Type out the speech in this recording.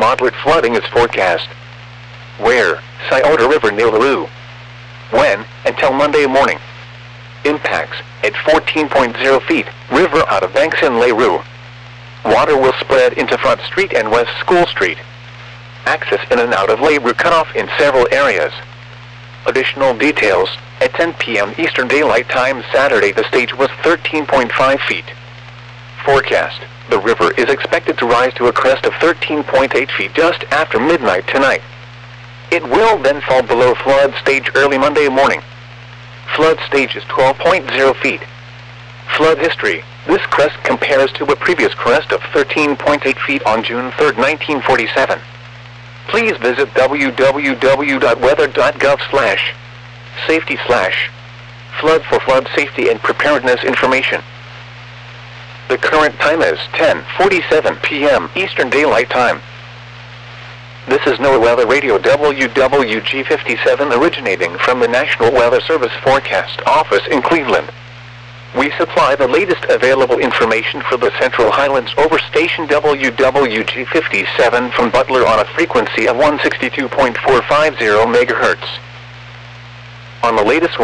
moderate flooding is forecast. Where? Scioto River near LaRue. When? Until Monday morning. Impacts, at 14.0 feet, river out of banks in LaRue. Water will spread into Front Street and West School Street. Access in and out of LaRue cut off in several areas. Additional details, at 10 p.m. Eastern Daylight Time Saturday the stage was 13.5 feet. Forecast, the river is expected to rise to a crest of 13.8 feet just after midnight tonight. It will then fall below flood stage early Monday morning. Flood stage is 12.0 feet. Flood history, this crest compares to a previous crest of 13.8 feet on June 3, 1947. Please visit www.weather.gov/safety/flood for flood safety and preparedness information. The current time is 10:47 p.m. Eastern Daylight Time. This is NOAA Weather Radio WWG57 originating from the National Weather Service Forecast Office in Cleveland. We supply the latest available information for the Central Highlands over station WWG57 from Butler on a frequency of 162.450 MHz. On the latest